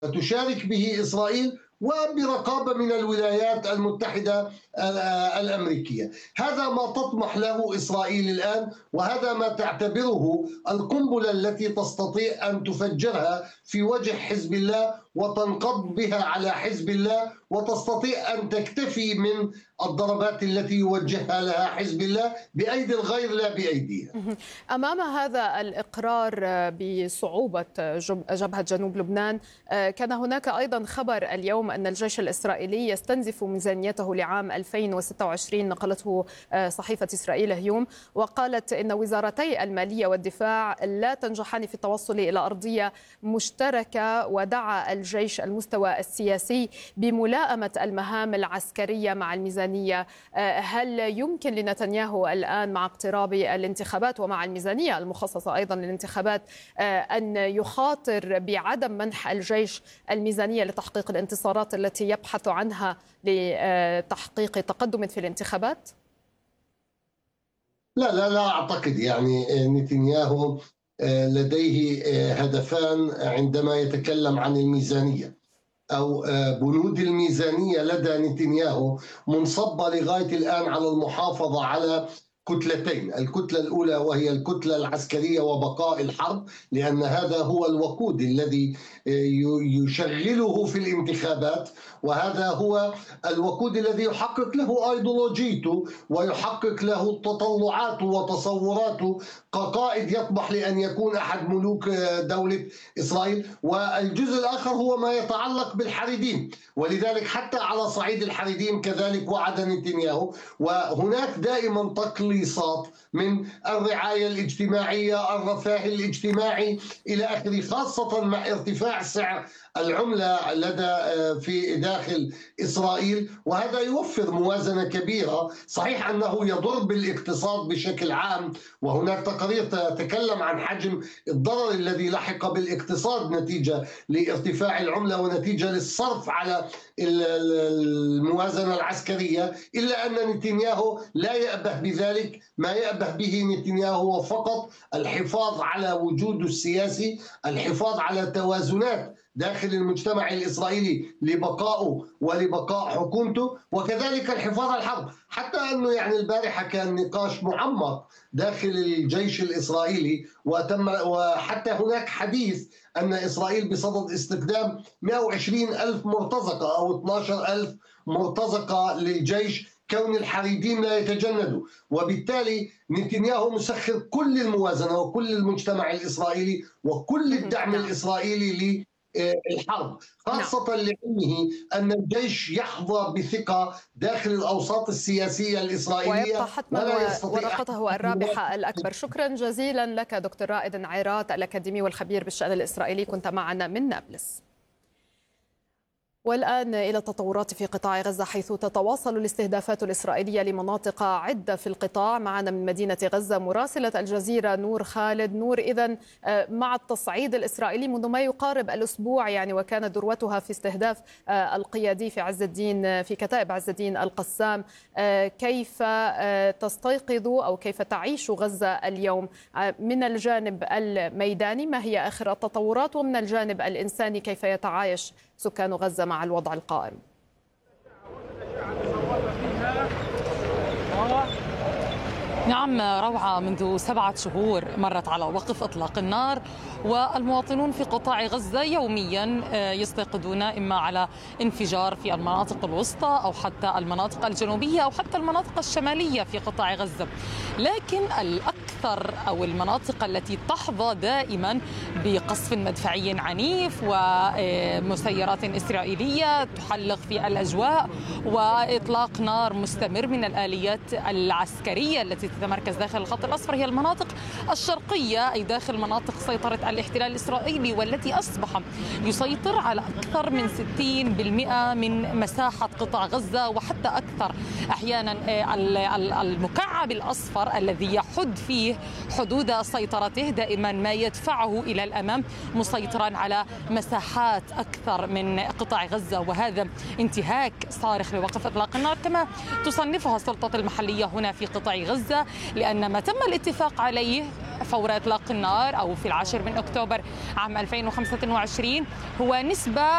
تشارك به إسرائيل وبرقابة من الولايات المتحدة الأمريكية. هذا ما تطمح له إسرائيل الآن، وهذا ما تعتبره القنبلة التي تستطيع أن تفجرها في وجه حزب الله وتنقض بها على حزب الله، وتستطيع أن تكتفي من الضربات التي يوجهها لها حزب الله بأيدي الغير لا بأيديها. أمام هذا الإقرار بصعوبة جبهة جنوب لبنان، كان هناك أيضا خبر اليوم أن الجيش الإسرائيلي يستنزف ميزانيته لعام 2026، نقلته صحيفة إسرائيل هيوم، وقالت إن وزارتي المالية والدفاع لا تنجحان في التوصل إلى أرضية مشتركة، ودعا الجيش المستوى السياسي بملائمة المهام العسكرية مع الميزانية. هل يمكن لنتنياهو الآن مع اقتراب الانتخابات ومع الميزانية المخصصة أيضا للانتخابات أن يخاطر بعدم منح الجيش الميزانية لتحقيق الانتصارات التي يبحث عنها لتحقيق تقدم في الانتخابات؟ لا أعتقد. يعني نتنياهو لديه هدفان عندما يتكلم عن الميزانية، أو بنود الميزانية لدى نتنياهو منصبة لغاية الآن على المحافظة على كتلتين. الكتلة الأولى وهي الكتلة العسكرية وبقاء الحرب، لأن هذا هو الوقود الذي يشغله في الانتخابات، وهذا هو الوقود الذي يحقق له أيديولوجيته ويحقق له تطلعاته وتصوراته كقائد يطمح لأن يكون أحد ملوك دولة إسرائيل. والجزء الآخر هو ما يتعلق بالحريديم، ولذلك حتى على صعيد الحريديم كذلك وعد نتنياهو، وهناك دائما تقليصات من الرعاية الاجتماعية، الرفاه الاجتماعي إلى آخره، خاصة مع ارتفاع سعر العملة لدى في داخل إسرائيل، وهذا يوفر موازنة كبيرة. صحيح أنه يضر بالاقتصاد بشكل عام، وهناك تقارير تتكلم عن حجم الضرر الذي لحق بالاقتصاد نتيجة لارتفاع العملة ونتيجة للصرف على الموازنة العسكرية، إلا أن نتنياهو لا يأبه بذلك. ما يأبه به نتنياهو هو فقط الحفاظ على وجوده السياسي، الحفاظ على توازنات داخل المجتمع الإسرائيلي لبقائه ولبقاء حكومته، وكذلك الحفاظ على الحرب. حتى أنه يعني البارحة كان نقاش معمق داخل الجيش الإسرائيلي، وحتى هناك حديث أن إسرائيل بصدد استخدام 120 ألف مرتزقة أو 12 ألف مرتزقة للجيش، كون الحريدين لا يتجندوا. وبالتالي نتنياهو مسخر كل الموازنة وكل المجتمع الإسرائيلي وكل الدعم الإسرائيلي الحرب، خاصة لعلمه أن الجيش يحظى بثقة داخل الأوساط السياسية الإسرائيلية، ويبقى حتما ورقته الرابحة الأكبر. شكرا جزيلا لك دكتور رائد عيرات، الأكاديمي والخبير بالشأن الإسرائيلي، كنت معنا من نابلس. والآن إلى التطورات في قطاع غزة، حيث تتواصل الاستهدافات الإسرائيلية لمناطق عدة في القطاع. معنا من مدينة غزة مراسلة الجزيرة نور خالد. نور، إذن مع التصعيد الإسرائيلي منذ ما يقارب الأسبوع يعني، وكانت ذروتها في استهداف القيادي في عز الدين في كتائب عز الدين القسام، كيف تستيقظ أو كيف تعيش غزة اليوم من الجانب الميداني؟ ما هي آخر التطورات؟ ومن الجانب الإنساني كيف يتعايش سكان غزة مع الوضع القائم؟ نعم روعة، منذ 7 شهور مرت على وقف إطلاق النار، والمواطنون في قطاع غزة يوميا يستيقظون إما على انفجار في المناطق الوسطى أو حتى المناطق الجنوبية أو حتى المناطق الشمالية في قطاع غزة. لكن الأكثر أو المناطق التي تحظى دائما بقصف مدفعي عنيف ومسيرات إسرائيلية تحلق في الأجواء وإطلاق نار مستمر من الآليات العسكرية التي تتمركز داخل الخط الأصفر هي المناطق الشرقية، أي داخل مناطق سيطرة الاحتلال الإسرائيلي، والتي أصبح يسيطر على أكثر من 60% من مساحة قطاع غزة وحتى أكثر. أحيانا المكعب الأصفر الذي يحد فيه حدود سيطرته دائما ما يدفعه إلى الأمام، مسيطرا على مساحات أكثر من قطاع غزة، وهذا انتهاك صارخ لوقف إطلاق النار كما تصنفها السلطات المحلية هنا في قطاع غزة، لأن ما تم الاتفاق عليه فور إطلاق النار أو في 10 من أكتوبر عام 2025 هو نسبة